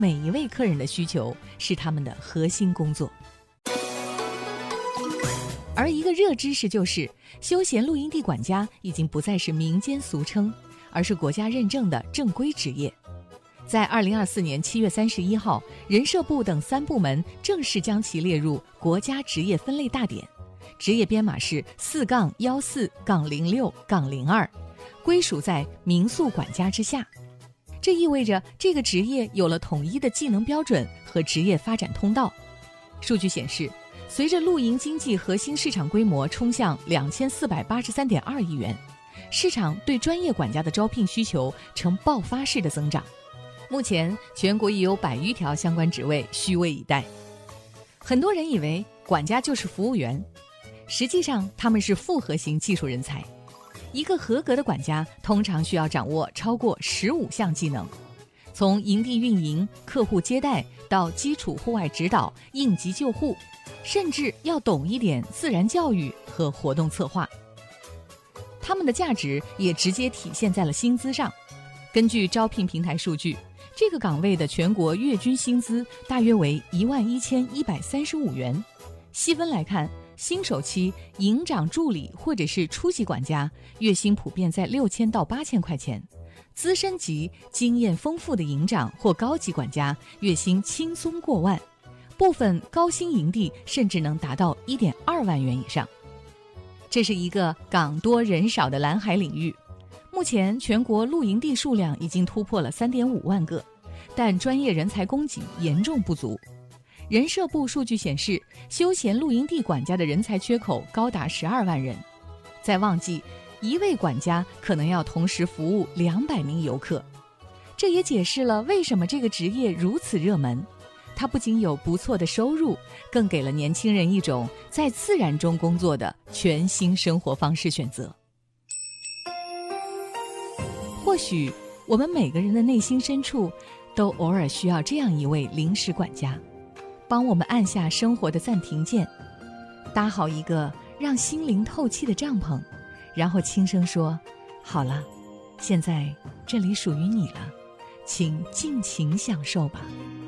每一位客人的需求是他们的核心工作。而一个热知识就是，休闲露营地管家已经不再是民间俗称，而是国家认证的正规职业。在2024年7月31号，人社部等3部门正式将其列入国家职业分类大典，职业编码是4-14-06-02，归属在民宿管家之下。这意味着这个职业有了统一的技能标准和职业发展通道。数据显示，随着露营经济核心市场规模冲向2483.2亿元，市场对专业管家的招聘需求呈爆发式的增长。目前全国已有100余条相关职位虚位以待。很多人以为管家就是服务员，实际上他们是复合型技术人才。一个合格的管家通常需要掌握超过15项技能，从营地运营、客户接待到基础户外指导、应急救护，甚至要懂一点自然教育和活动策划。他们的价值也直接体现在了薪资上。根据招聘平台数据，这个岗位的全国月均薪资大约为11135元。细分来看，新手期营长助理或者是初级管家月薪普遍在6000到8000块钱，资深级经验丰富的营长或高级管家月薪轻松过万，部分高薪营地甚至能达到1.2万元以上。这是一个岗多人少的蓝海领域。目前全国露营地数量已经突破了3.5万个，但专业人才供给严重不足。人社部数据显示，休闲露营地管家的人才缺口高达12万人。在旺季，一位管家可能要同时服务200名游客。这也解释了为什么这个职业如此热门。它不仅有不错的收入，更给了年轻人一种在自然中工作的全新生活方式选择。或许我们每个人的内心深处都偶尔需要这样一位临时管家，帮我们按下生活的暂停键，搭好一个让心灵透气的帐篷，然后轻声说：好了，现在这里属于你了，请尽情享受吧。